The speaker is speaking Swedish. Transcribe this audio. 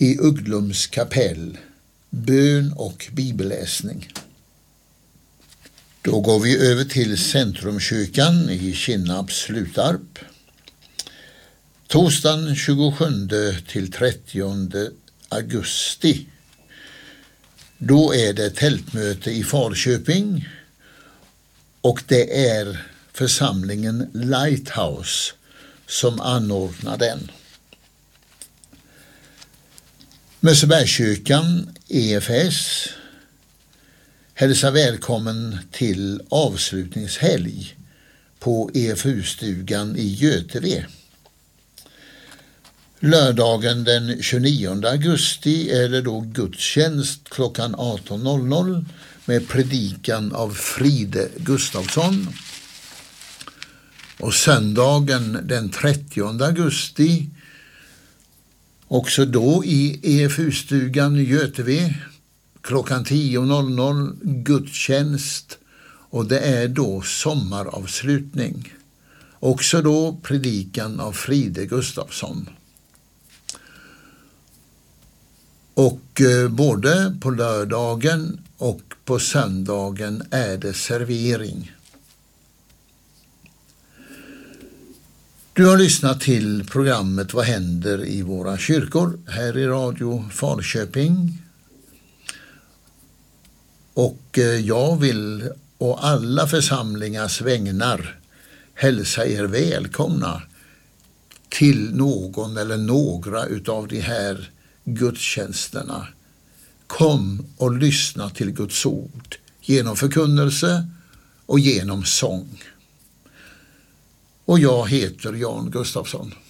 i Ugglums kapell, bön och bibelläsning. Då går vi över till Centrumkyrkan i Kinnarps Slutarp. Torsdagen 27 till 30 augusti. Då är det tältmöte i Falköping och det är församlingen Lighthouse som anordnar den. Mössebergskyrkan, EFS, hälsar välkommen till avslutningshelg på EFU-stugan i Göteve. Lördagen den 29 augusti är det då gudstjänst klockan 18.00 med predikan av Fride Gustafsson. Och söndagen den 30 augusti, också då i EFU-stugan i Göteve, klockan 10.00 gudstjänst, och det är då sommaravslutning. Också då predikan av Fride Gustafsson. Och både på lördagen och på söndagen är det servering. Du har lyssnat till programmet Vad händer i våra kyrkor här i Radio Falköping. Och jag vill å alla församlingars vägnar hälsa er välkomna till någon eller några utav de här gudstjänsterna. Kom och lyssna till Guds ord genom förkunnelse och genom sång. Och jag heter Jan Gustafsson.